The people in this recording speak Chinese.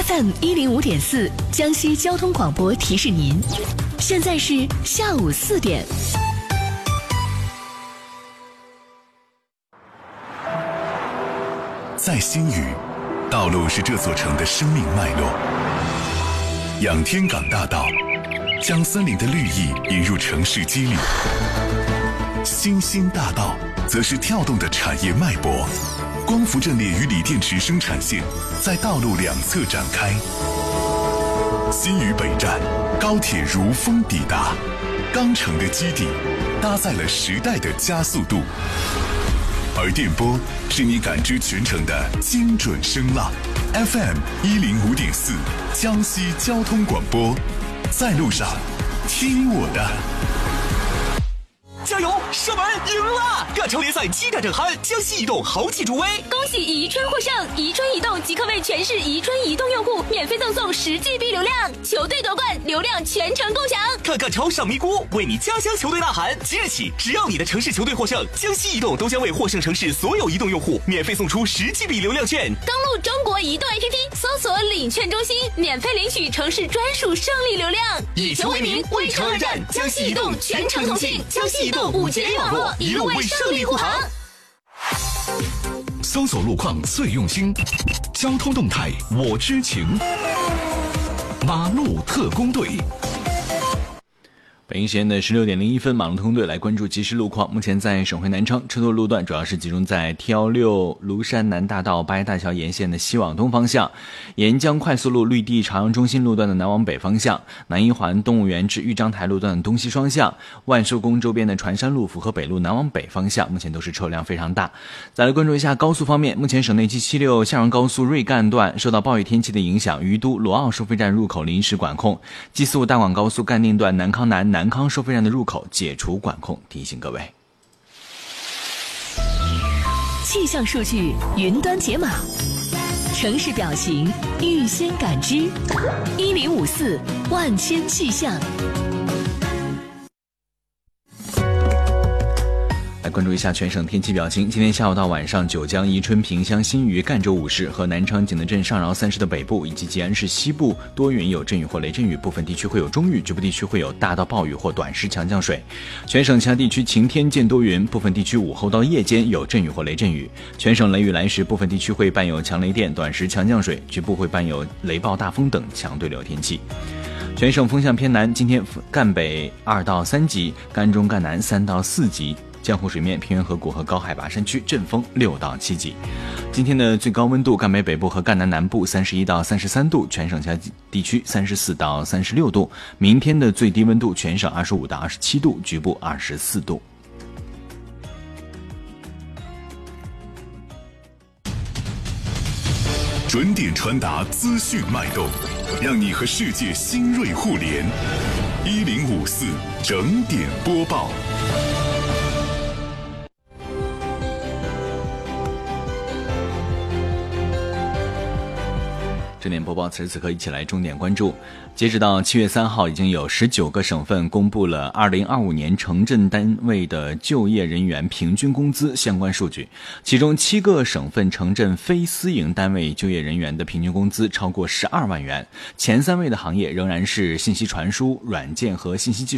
FM105.4江西交通广播提示您，现在是下午4点。 在新余，道路是这座城的生命脉络。仰天港大道将森林的绿意引入城市肌理，新兴大道则是跳动的产业脉搏。光伏阵列与锂电池生产线在道路两侧展开。新余北站，高铁如风抵达，钢城的基底搭载了时代的加速度。而电波是你感知全城的精准声浪。FM105.4江西交通广播，在路上听我的。 加油！射门赢了！赣超联赛激战正酣，江西移动豪气助威， 恭喜宜春获胜！宜春移动即刻为全市宜春移动用户免费赠送10GB 流量，球队夺冠，流量全程共享。 看赣超上咪咕，为你家乡球队呐喊！即日起，只要你的城市球队获胜，江西移动都将为获胜城市所有移动用户免费送出10GB 流量券。 登录中国移动 APP， 搜索领券中心，免费领取城市专属胜利流量。 以球为名，为城而战，江西移动全程同庆，江西移动5G网络，一路为胜利护航。 搜索路况最用心，交通动态我知情。马路特工队。 北京时间的16点01分，马路特工队来关注即时路况。目前在省会南昌，车多路段主要是集中在 T16庐山南大道八一大桥沿线的西往东方向，沿江快速路绿地朝阳中心路段的南往北方向，南一环动物园至豫章台路段的东西双向，万寿宫周边的船山路府河北路南往北方向，目前都是车辆非常大。再来关注一下高速方面，目前省内 G76厦蓉高速瑞干段受到暴雨天气的影响，于都罗奥收费站入口临时管控， G45大广高速干定段南康南康收费站的入口解除管控，提醒各位。 气象数据云端解码，城市表情预先感知，1054万千气象。 来关注一下全省天气表情。今天下午到晚上，九江、宜春、萍乡、新余、赣州5市和南昌景德镇上饶3市的北部以及吉安市西部多云有阵雨或雷阵雨，部分地区会有中雨，局部地区会有大到暴雨或短时强降水。全省其他地区晴天见多云，部分地区午后到夜间有阵雨或雷阵雨。全省雷雨来时，部分地区会伴有强雷电、短时强降水，局部会伴有雷暴大风等强对流天气。全省风向偏南，今天赣北2到3级，赣中赣南3到4级。江湖水面、平原河谷和高海拔山区阵风6到7级。今天的最高温度，赣北北部和赣南南部31到33度，全省其他地区34到36度。明天的最低温度，全省25到27度，局部24度。 准点传达资讯脉动，让你和世界新锐互联。1054整点播报。 整点播报，此时此刻一起来重点关注。截止到7月3号，已经有19个省份公布了2025年城镇单位的就业人员平均工资相关数据，其中7个省份城镇非私营单位就业人员的平均工资超过12万元。前3位的行业仍然是信息传输、软件和信息技术